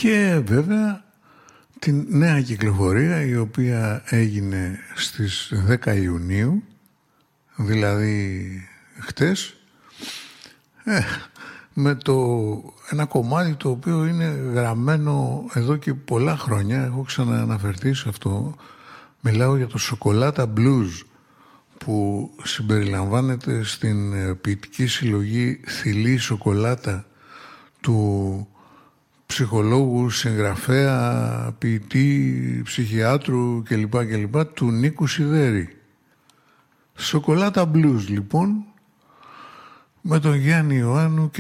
Και βέβαια την νέα κυκλοφορία, η οποία έγινε στις 10 Ιουνίου, δηλαδή χτες, με ένα κομμάτι το οποίο είναι γραμμένο εδώ και πολλά χρόνια. Έχω ξανααναφερθεί σε αυτό. Μιλάω για το Σοκολάτα Blues, που συμπεριλαμβάνεται στην ποιητική συλλογή Θηλή Σοκολάτα του ψυχολόγου, συγγραφέα, ποιητή, ψυχιάτρου κλπ. Του Νίκου Σιδέρη. Σοκολάτα Blues λοιπόν, με τον Γιάννη Ιωάννου